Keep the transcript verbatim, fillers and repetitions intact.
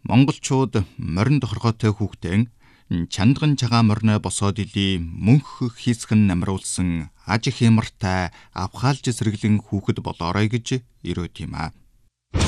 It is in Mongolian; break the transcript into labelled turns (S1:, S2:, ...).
S1: Монголчууд морин тохоргоотой хүүхдэн чандган цагаан морино босоод илий мөнх хийсгэн намруулсан аж их хямртай авхаалж сэргэлэн хүүхэд болоорой гэж ирөөд юм а.